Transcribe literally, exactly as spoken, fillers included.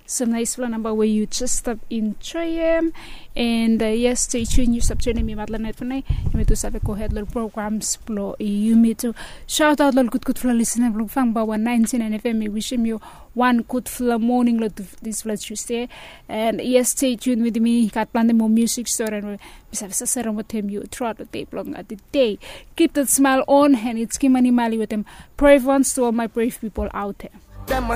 some nice flow number where you just stop enjoy them. And uh, yes, stay tuned. You subscribe me madla night for night. You may to have a co-head little programs flow. You may to shout out little good good flow listener from Fang Bawa nineteen and F M. We wish you one good flow morning lot of this flow Tuesday. And yes, stay tuned with me. Got plan the more music store and we have a with him you throughout the day long at the day. Keep that smile on and it's Kimani Mali with them. Brave ones to all my brave people out there.